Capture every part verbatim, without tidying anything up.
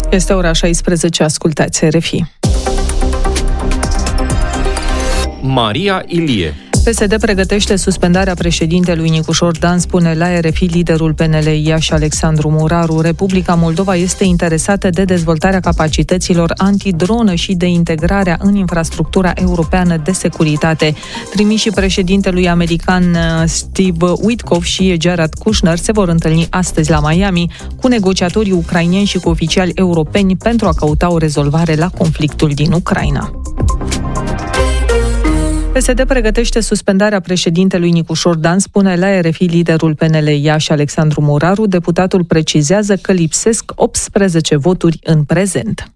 Este ora șaisprezece, ascultați R F I. Maria Ilie. P S D pregătește suspendarea președintelui Nicușor Dan, spune la R F I liderul P N L Iași Alexandru Muraru. Republica Moldova este interesată de dezvoltarea capacităților antidronă și de integrarea în infrastructura europeană de securitate. Trimișii președintelui american Steve Witkoff și Jared Kushner se vor întâlni astăzi la Miami cu negociatorii ucraineni și cu oficiali europeni pentru a căuta o rezolvare la conflictul din Ucraina. P S D pregătește suspendarea președintelui Nicușor Dan, spune la R F I liderul P N L Iași Alexandru Muraru. Deputatul precizează că lipsesc optsprezece voturi în prezent.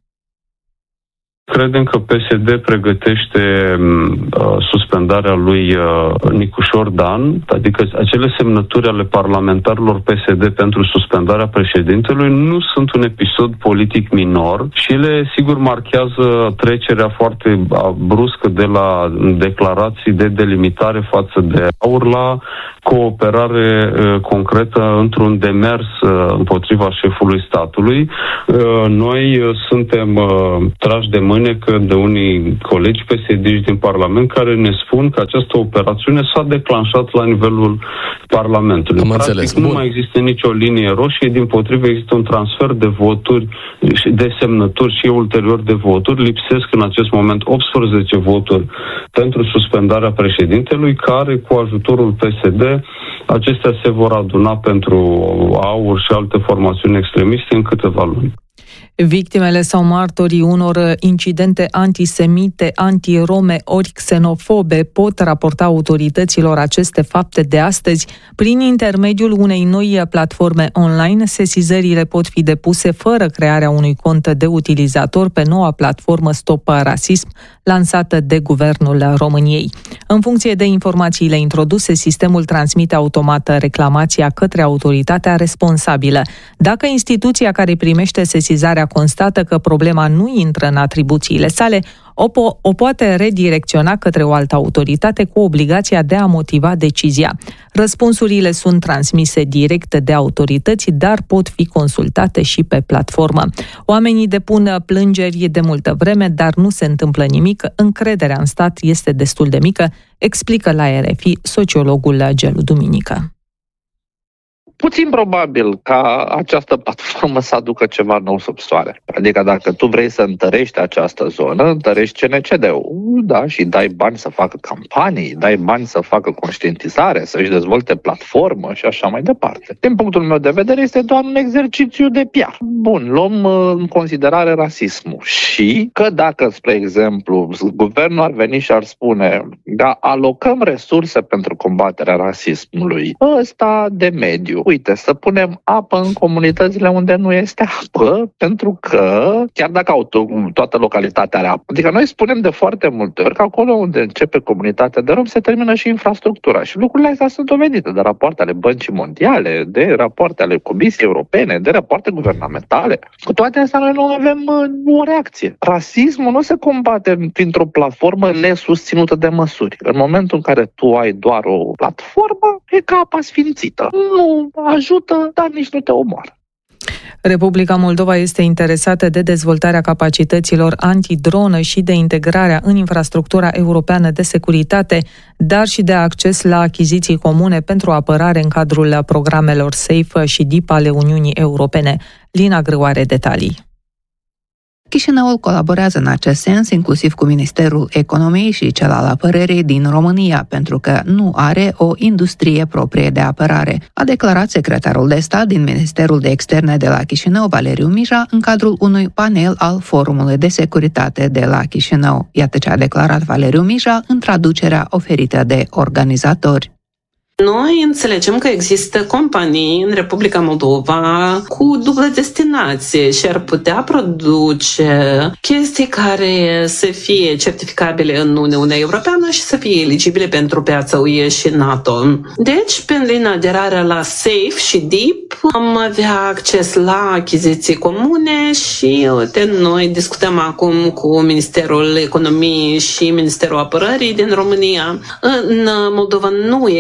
Credem că P S D pregătește uh, suspendarea lui uh, Nicușor Dan, adică acele semnături ale parlamentarilor P S D pentru suspendarea președintelui nu sunt un episod politic minor și ele, sigur, marchează trecerea foarte bruscă de la declarații de delimitare față de AUR la cooperare uh, concretă într-un demers uh, împotriva șefului statului. Uh, noi uh, suntem uh, trași de mâini că de unii colegi P S D-iști din Parlament care ne spun că această operațiune s-a declanșat la nivelul Parlamentului. Am Practic, înțeles. nu Bun. mai există nicio linie roșie, dimpotrivă există un transfer de voturi, de semnături și ulterior de voturi. Lipsesc în acest moment optsprezece voturi pentru suspendarea președintelui, care cu ajutorul P S D acestea se vor aduna pentru AUR și alte formațiuni extremiste în câteva luni. Victimele sau martorii unor incidente antisemite, antirome ori xenofobe pot raporta autorităților aceste fapte de astăzi. Prin intermediul unei noi platforme online, sesizările pot fi depuse fără crearea unui cont de utilizator pe noua platformă Stop Rasism, lansată de Guvernul României. În funcție de informațiile introduse, sistemul transmite automat reclamația către autoritatea responsabilă. Dacă instituția care primește sesizarea constată că problema nu intră în atribuțiile sale, o, po- o poate redirecționa către o altă autoritate cu obligația de a motiva decizia. Răspunsurile sunt transmise direct de autorități, dar pot fi consultate și pe platformă. Oamenii depun plângeri de multă vreme, dar nu se întâmplă nimic. Încrederea în stat este destul de mică, explică la R F I sociologul Gelu Duminică. Puțin probabil ca această platformă să aducă ceva nou sub soare. Adică dacă tu vrei să întărești această zonă, întărești C N C D-ul, da, și dai bani să facă campanii, dai bani să facă conștientizare, să-și dezvolte platformă și așa mai departe. Din punctul meu de vedere, este doar un exercițiu de P R. Bun, luăm în considerare rasismul și că dacă, spre exemplu, guvernul ar veni și ar spune, da, alocăm resurse pentru combaterea rasismului, ăsta de mediu, uite, să punem apă în comunitățile unde nu este apă, pentru că, chiar dacă au to- toată localitatea are apă, adică noi spunem de foarte multe ori că acolo unde începe comunitatea de rom se termină și infrastructura. Și lucrurile astea sunt dovedite de rapoarte ale Băncii Mondiale, de rapoarte ale Comisiei Europene, de rapoarte guvernamentale. Cu toate astea noi nu avem uh, o reacție. Rasismul nu se combate printr-o platformă nesusținută de măsuri. În momentul în care tu ai doar o platformă, e ca apa sfințită. Nu ajută, dar nici nu te omoară. Republica Moldova este interesată de dezvoltarea capacităților antidronă și de integrarea în infrastructura europeană de securitate, dar și de acces la achiziții comune pentru apărare în cadrul programelor SAFE și D I P ale Uniunii Europene. Lina Grâu are detalii. Chișinăul colaborează în acest sens inclusiv cu Ministerul Economiei și cel al Apărării din România, pentru că nu are o industrie proprie de apărare, a declarat secretarul de stat din Ministerul de Externe de la Chișinău, Valeriu Mija, în cadrul unui panel al Forumului de Securitate de la Chișinău. Iată ce a declarat Valeriu Mija în traducerea oferită de organizatori. Noi înțelegem că există companii în Republica Moldova cu dublă destinație și ar putea produce chestii care să fie certificabile în Uniunea Europeană și să fie eligibile pentru piața U E și NATO. Deci, prin aderarea la SAFE și D I P, am avea acces la achiziții comune și uite, noi discutăm acum cu Ministerul Economiei și Ministerul Apărării din România. În Moldova nu există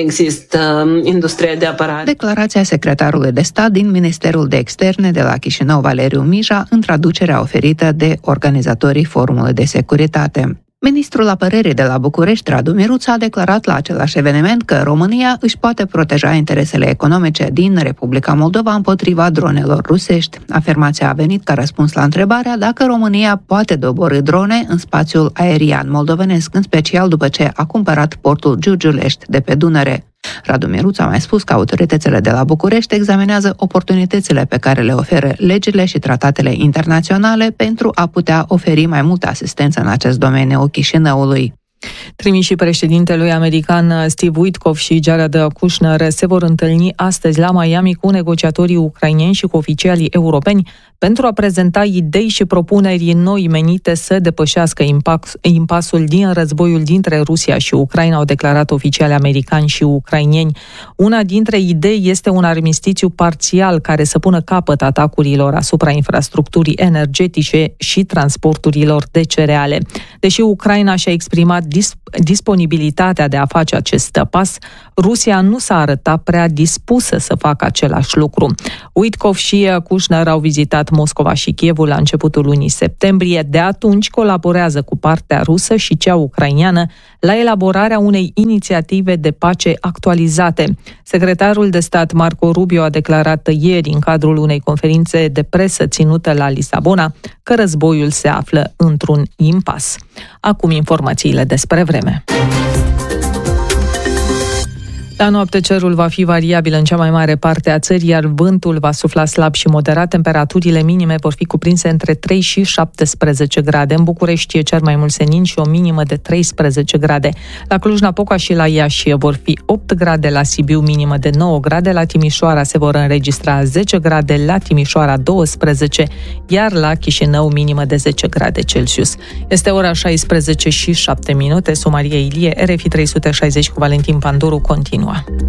această industrie de apărare. Declarația secretarului de stat din Ministerul de Externe de la Chișinău, Valeriu Mija, în traducerea oferită de organizatorii Forumului de Securitate. Ministrul Apărării de la București, Radu Miruță, a declarat la același eveniment că România își poate proteja interesele economice din Republica Moldova împotriva dronelor rusești. Afirmația a venit ca răspuns la întrebarea dacă România poate doborî drone în spațiul aerian moldovenesc, în special după ce a cumpărat portul Giurgiulești de pe Dunăre. Radu Miruță a mai spus că autoritățile de la București examinează oportunitățile pe care le oferă legile și tratatele internaționale pentru a putea oferi mai multă asistență în acest domeniu Chișinăului. Trimișii președintelui american Steve Witkoff și Jared Kushner se vor întâlni astăzi la Miami cu negociatorii ucraineni și cu oficialii europeni pentru a prezenta idei și propuneri noi menite să depășească impasul din războiul dintre Rusia și Ucraina, au declarat oficiali americani și ucraineni. Una dintre idei este un armistițiu parțial care să pună capăt atacurilor asupra infrastructurii energetice și transporturilor de cereale. Deși Ucraina și-a exprimat disponibilitatea de a face acest pas, Rusia nu s-a arătat prea dispusă să facă același lucru. Witkoff și Kushner au vizitat Moscova și Kievul la începutul lunii septembrie. De atunci colaborează cu partea rusă și cea ucraineană la elaborarea unei inițiative de pace actualizate. Secretarul de stat Marco Rubio a declarat ieri în cadrul unei conferințe de presă ținută la Lisabona că războiul se află într-un impas. Acum informațiile despre vreme. La noapte cerul va fi variabil în cea mai mare parte a țării, iar vântul va sufla slab și moderat. Temperaturile minime vor fi cuprinse între trei și șaptesprezece grade. În București e cer mai mult senin și o minimă de treisprezece grade. La Cluj-Napoca și la Iași vor fi opt grade, la Sibiu minimă de nouă grade, la Timișoara se vor înregistra zece grade, la Timișoara doisprezece, iar la Chișinău minimă de zece grade Celsius. Este ora șaisprezece și șapte minute. Maria Ilie, R F I trei sute șaizeci cu Valentin Panduru continuă.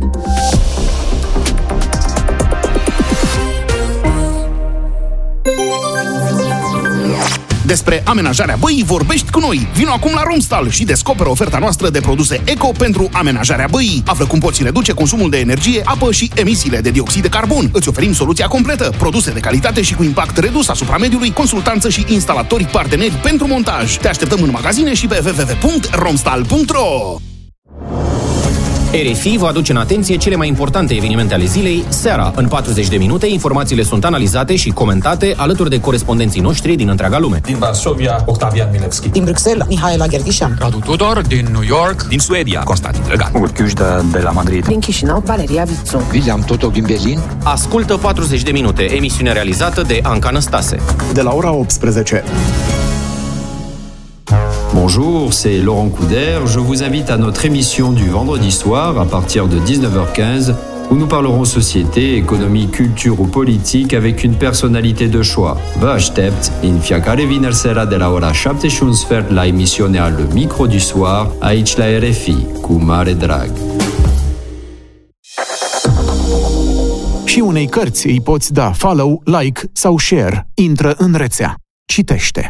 Despre amenajarea băii vorbești cu noi. Vino acum la Romstal și descoperă oferta noastră de produse eco pentru amenajarea băii. Află cum poți reduce consumul de energie, apă și emisiile de dioxid de carbon. Îți oferim soluția completă, produse de calitate și cu impact redus asupra mediului, consultanță și instalatori parteneri pentru montaj. Te așteptăm în magazine și pe w w w punct romstal punct r o. R F I vă aduce în atenție cele mai importante evenimente ale zilei, seara. În patruzeci de minute, informațiile sunt analizate și comentate alături de corespondenții noștri din întreaga lume. Din Varsovia, Octavian Milevski. Din Bruxelles, Mihaela Gherghișan. Radu Tudor, din New York. Din Suedia, Constantin Drăgan. Urchiușda de la Madrid. Din Chișinău, Valeria Vițu. William Totoc din Berlin. Ascultă patruzeci de minute, emisiune realizată de Anca Năstase. De la ora optsprezece. Bonjour, c'est Laurent Couder. Je vous invite à notre émission du vendredi soir à partir de dix-neuf heures quinze où nous parlerons société, économie, culture ou politique avec une personnalité de choix. Vă aștept în fiecare vineri seara de la ora șapte și un sfert la emisiunea Le Micro du Soir aici la R F I, cu mare drag. Și unei cărți îi poți da follow, like sau share. Intră în rețea. Citește.